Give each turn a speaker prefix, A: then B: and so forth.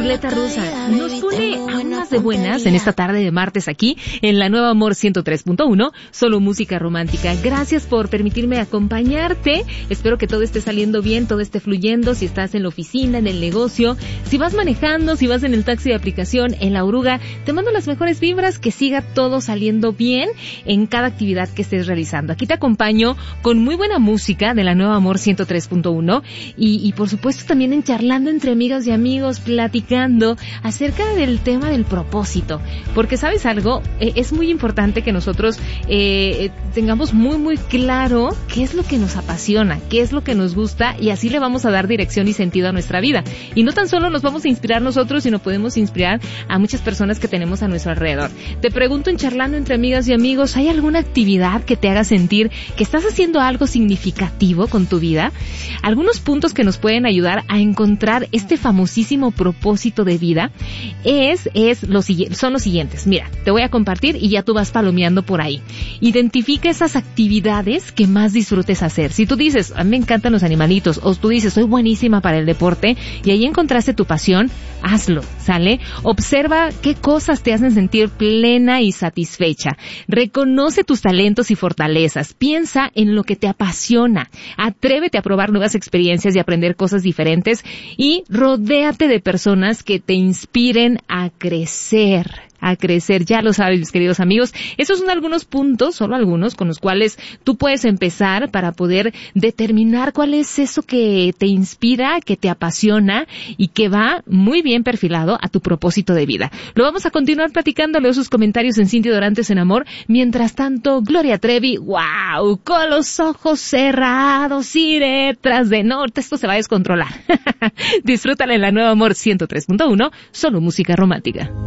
A: ruleta rusa nos pone aún más de buenas en esta tarde de martes aquí en la Nueva Amor 103.1, solo música romántica. Gracias por permitirme acompañarte. Espero que todo esté saliendo bien, todo esté fluyendo. Si estás en la oficina, en el negocio, si vas manejando, si vas en el taxi de aplicación, en la oruga, te mando las mejores vibras, que siga todo saliendo bien en cada actividad que estés realizando. Aquí te acompaño con muy buena música de la Nueva Amor 103.1 y por supuesto también en charlando entre amigas y amigos, platicando acerca del tema del propósito, porque ¿sabes algo? Es muy importante que nosotros tengamos muy claro qué es lo que nos apasiona, qué es lo que nos gusta, y así le vamos a dar dirección y sentido a nuestra vida. Y no tan solo nos vamos a inspirar nosotros, sino podemos inspirar a muchas personas que tenemos a nuestro alrededor. Te pregunto en charlando entre amigas y amigos, ¿hay alguna actividad que te haga sentir que estás haciendo algo significativo con tu vida? Algunos puntos que nos pueden ayudar a encontrar este famosísimo propósito de vida son los siguientes. Mira, te voy a compartir y ya tú vas palomeando por ahí. Identifica esas actividades que más disfrutes hacer. Si tú dices, a mí me encantan los animalitos, o tú dices, soy buenísima para el deporte, y ahí encontraste tu pasión, hazlo, ¿sale? Observa qué cosas te hacen sentir plena y satisfecha. Reconoce tus talentos y fortalezas. Piensa en lo que te apasiona. Atrévete a probar nuevas experiencias y aprender cosas diferentes, y rodéate de personas que te inspiren a crecer. Ya lo sabes, mis queridos amigos. Esos son algunos puntos, solo algunos, con los cuales tú puedes empezar para poder determinar cuál es eso que te inspira, que te apasiona y que va muy bien perfilado a tu propósito de vida. Lo vamos a continuar platicando. Leo sus comentarios en Cintia Dorantes en Amor. Mientras tanto, Gloria Trevi, wow, con los ojos cerrados iré tras de norte. Esto se va a descontrolar. Disfrútala en la Nueva Amor 103.1, solo música romántica.